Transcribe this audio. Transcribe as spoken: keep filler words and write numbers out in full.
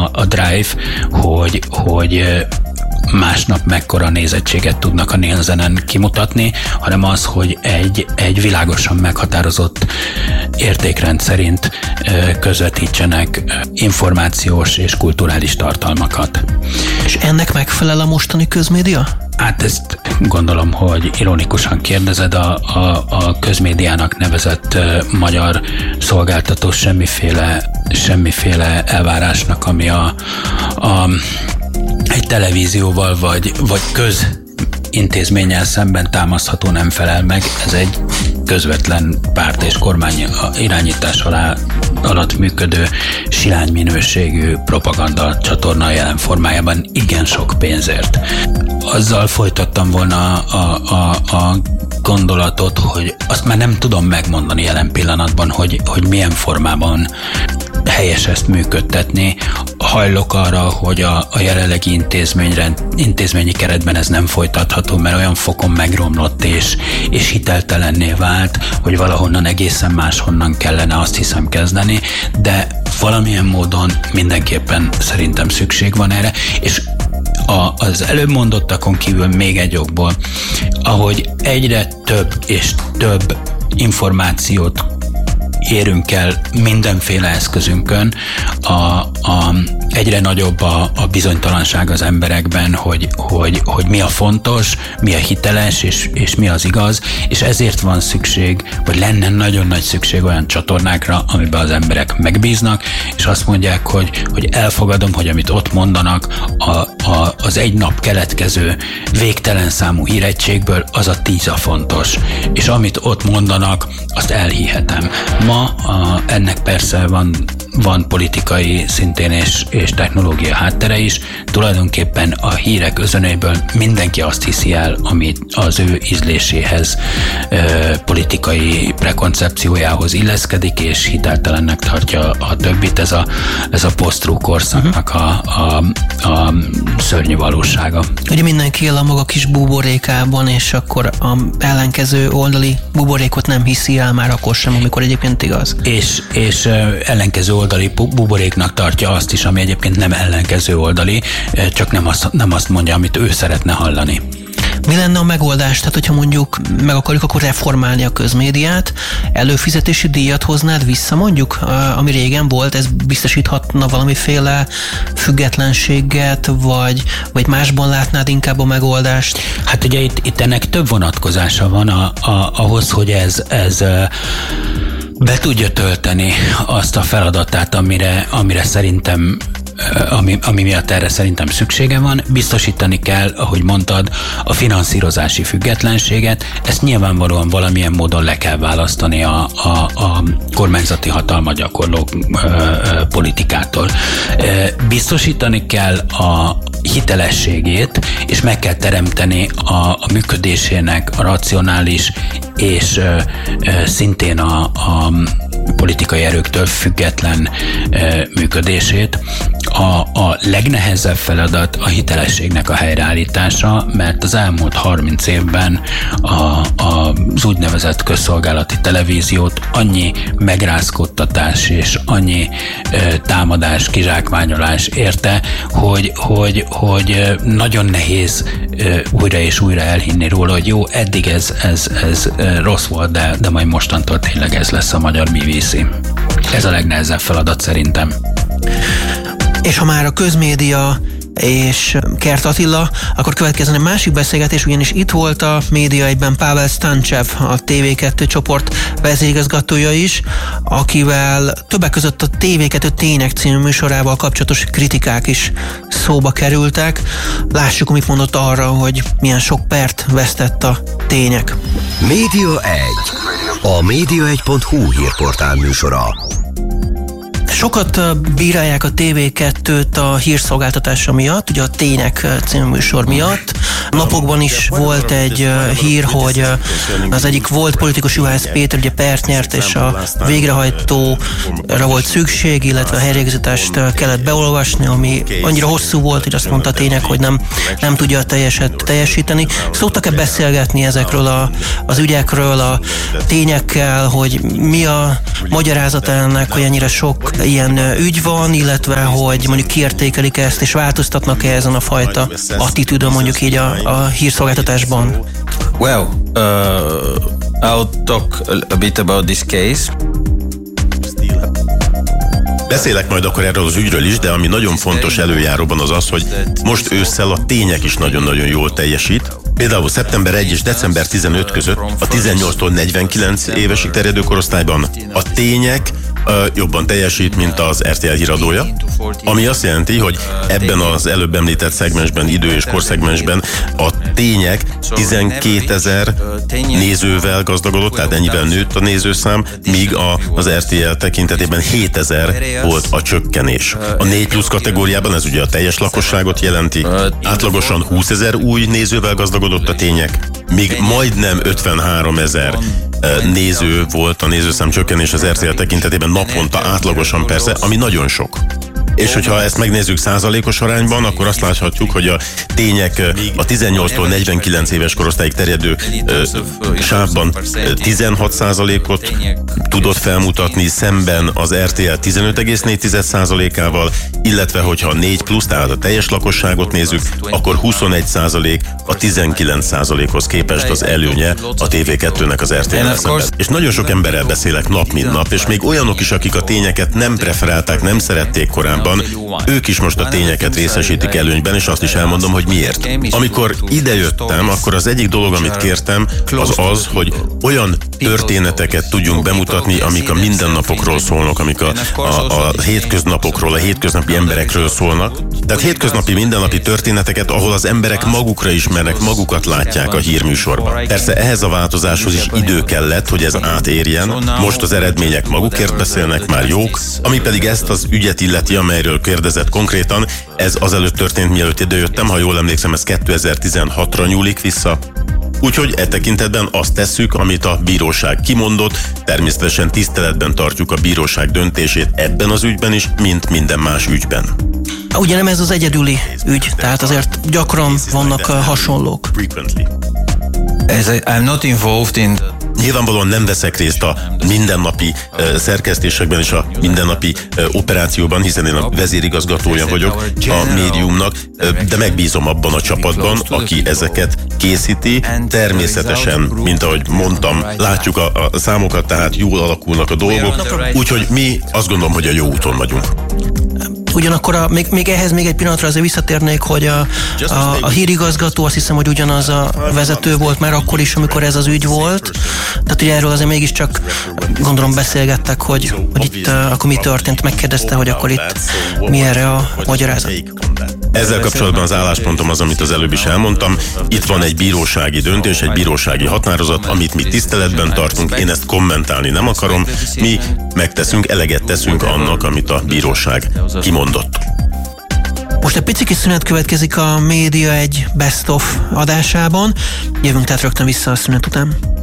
a, a drive, hogy, hogy másnap mekkora nézettséget tudnak a Nielsenen kimutatni, hanem az, hogy egy, egy világosan meghatározott értékrend szerint közvetítsenek információs és kulturális tartalmakat. És ennek megfelel a mostani közmédia? Hát ezt gondolom, hogy ironikusan kérdezed, a, a, a közmédiának nevezett uh, magyar szolgáltató semmiféle, semmiféle elvárásnak, ami a, a, egy televízióval vagy, vagy közintézménnyel szemben támasztható, nem felel meg. Ez egy közvetlen párt és kormány irányítás alá, alatt működő silány minőségű propaganda csatorna jelen formájában igen sok pénzért. Azzal folytattam volna a, a, a gondolatot, hogy azt már nem tudom megmondani jelen pillanatban, hogy, hogy milyen formában helyes ezt működtetni. Hajlok arra, hogy a, a jelenlegi intézményre, intézményi keretben ez nem folytatható, mert olyan fokon megromlott és, és hiteltelenné vált, hogy valahonnan egészen máshonnan kellene, azt hiszem, kezdeni, de valamilyen módon mindenképpen szerintem szükség van erre, és A, az előbb mondottakon kívül még egy okból, ahogy egyre több és több információt érünk el mindenféle eszközünkön, a, a, egyre nagyobb a, a bizonytalanság az emberekben, hogy, hogy, hogy mi a fontos, mi a hiteles, és, és mi az igaz, és ezért van szükség, vagy lenne nagyon nagy szükség olyan csatornákra, amiben az emberek megbíznak, és azt mondják, hogy, hogy elfogadom, hogy amit ott mondanak, a, a, az egy nap keletkező végtelen számú hírettségből az a tíz a fontos, és amit ott mondanak, azt elhihetem. Ma a, ennek persze van, van politikai szintén és, és technológia háttere is. Tulajdonképpen a hírek özönéből mindenki azt hiszi el, amit az ő ízléséhez, ö, politikai prekoncepciójához illeszkedik, és hiteltelennek tartja a többit. Ez a, ez a post-truth korszaknak a, a, a szörnyű valósága. Ugye mindenki él a maga kis buborékában, és akkor a ellenkező oldali buborékot nem hiszi el már akkor sem, amikor egyébként igaz. És, és ellenkező oldali buboréknak tartja azt is, ami egyébként nem ellenkező oldali, csak nem azt, nem azt mondja, amit ő szeretne hallani. Mi lenne a megoldás? Tehát, hogyha mondjuk meg akarjuk akkor reformálni a közmédiát, előfizetési díjat hoznád vissza mondjuk, ami régen volt, ez biztosíthatna valamiféle függetlenséget, vagy, vagy másban látnád inkább a megoldást? Hát ugye itt, itt ennek több vonatkozása van a, a, ahhoz, hogy ez, ez be tudja tölteni azt a feladatát, amire, amire szerintem Ami, ami miatt erre szerintem szüksége van. Biztosítani kell, ahogy mondtad, a finanszírozási függetlenséget. Ezt nyilvánvalóan valamilyen módon le kell választani a, a, a kormányzati hatalma gyakorló ö, ö, politikától. Biztosítani kell a hitelességét, és meg kell teremteni a, a működésének a racionális és ö, ö, szintén a, a politikai erőktől független ö, működését. A, a legnehezebb feladat a hitelességnek a helyreállítása, mert az elmúlt harminc évben a, a, az úgynevezett közszolgálati televíziót annyi megrázkódtatás és annyi ö, támadás, kizsákmányolás érte, hogy, hogy, hogy nagyon nehéz ö, újra és újra elhinni róla, hogy jó, eddig ez, ez, ez rossz volt, de, de majd mostantól tényleg ez lesz a magyar bé vé cé. Ez a legnehezebb feladat szerintem. És ha már a közmédia és Kert Attila, akkor következzen egy másik beszélgetés, ugyanis itt volt a Média egyben Pavel Stancsev, a té vé kettő csoport vezérigazgatója is, akivel többek között a té vé kettő Tények című műsorával kapcsolatos kritikák is szóba kerültek. Lássuk, mit mondott arra, hogy milyen sok pert vesztett a Tények. Média egy. A média egy pont hú hírportál műsora. Sokat bírálják a té vé kettőt a hírszolgáltatása miatt, ugye a Tények című műsor miatt. Napokban is volt egy hír, hogy az egyik volt politikus Juhász Péter ugye pert nyert, és a végrehajtóra volt szükség, illetve a helyreigazítást kellett beolvasni, ami annyira hosszú volt, hogy azt mondta a Tények, hogy nem, nem tudja a teljeset teljesíteni. Szoktak-e beszélgetni ezekről a, az ügyekről, a tényekkel, hogy mi a magyarázata ennek, hogy ennyire sok ilyen ügy van, illetve hogy mondjuk kiértékelik ezt, és változtatnak-e ezen a fajta attitűdön mondjuk így a, a hírszolgáltatásban? Well, uh, I'll talk a bit about this case. Beszélek majd akkor erről az ügyről is, de ami nagyon fontos előjáróban az az, hogy most ősszel a tények is nagyon-nagyon jól teljesít. Például szeptember elseje és december tizenötödike között a tizennyolctól negyvenkilenc évesig terjedő korosztályban a tények uh, jobban teljesít, mint az er té el híradója, ami azt jelenti, hogy ebben az előbb említett szegmensben, idő- és korszegmensben a tények tizenkétezer nézővel gazdagodott, tehát ennyivel nőtt a nézőszám, míg a, az er té el tekintetében hétezer volt a csökkenés. A négy plusz kategóriában, ez ugye a teljes lakosságot jelenti, átlagosan húszezer új nézővel gazdagodott a tények, míg majdnem ötvenháromezer néző volt a nézőszám csökkenés az er té el tekintetében naponta átlagosan persze, ami nagyon sok. És hogyha ezt megnézzük százalékos arányban, akkor azt láthatjuk, hogy a tények a tizennyolctól negyvenkilenc éves korosztályig terjedő ö, sávban tizenhat százalékot tudott felmutatni, szemben az er té el tizenöt egész négy százalékával, illetve hogyha négy plusz, tehát a teljes lakosságot nézzük, akkor huszonegy százalék a tizenkilenc százalékhoz képest az előnye a té vé kettőnek az er té el szemben. És nagyon sok emberrel beszélek nap mint nap, és még olyanok is, akik a tényeket nem preferálták, nem szerették korábban, ők is most a tényeket részesítik előnyben, és azt is elmondom, hogy miért. Amikor idejöttem, akkor az egyik dolog, amit kértem, az az, hogy olyan történeteket tudjunk bemutatni, amik a mindennapokról szólnak, amik a, a, a hétköznapokról, a hétköznapi emberekről szólnak. Tehát hétköznapi, mindennapi történeteket, ahol az emberek magukra ismernek, magukat látják a hírműsorban. Persze ehhez a változáshoz is idő kellett, hogy ez átérjen. Most az eredmények magukért beszélnek, már jók, ami pedig ezt az ügyet illeti, amelyről kérdezett konkrétan, ez azelőtt történt, mielőtt idejöttem, ha jól emlékszem, ez kétezer-tizenhatra nyúlik vissza. Úgyhogy e tekintetben azt tesszük, amit a bíróság kimondott, természetesen tiszteletben tartjuk a bíróság döntését ebben az ügyben is, mint minden más ügyben. Ugye nem ez az egyedüli ügy, tehát azért gyakran vannak hasonlók. As I, I'm not involved in Nyilvánvalóan nem veszek részt a mindennapi uh, szerkesztésekben és a mindennapi uh, operációban, hiszen én a vezérigazgatója vagyok a médiumnak, uh, de megbízom abban a csapatban, aki ezeket készíti. Természetesen, mint ahogy mondtam, látjuk a, a számokat, tehát jól alakulnak a dolgok, úgyhogy mi azt gondolom, hogy a jó úton vagyunk. Ugyanakkor a, még, még ehhez még egy pillanatra azért visszatérnék, hogy a, a, a hírigazgató azt hiszem, hogy ugyanaz a vezető volt már akkor is, amikor ez az ügy volt. Tehát ugye erről azért mégiscsak gondolom beszélgettek, hogy, hogy itt uh, akkor mi történt, megkérdezte, hogy akkor itt mi erre a magyarázat. Ezzel kapcsolatban az álláspontom az, amit az előbb is elmondtam. Itt van egy bírósági döntés, egy bírósági határozat, amit mi tiszteletben tartunk. Én ezt kommentálni nem akarom. Mi megteszünk, eleget teszünk annak, amit a bíróság kimondott. Most egy pici kis szünet következik a Média egy Best of adásában. Jövünk tehát rögtön vissza a szünet után.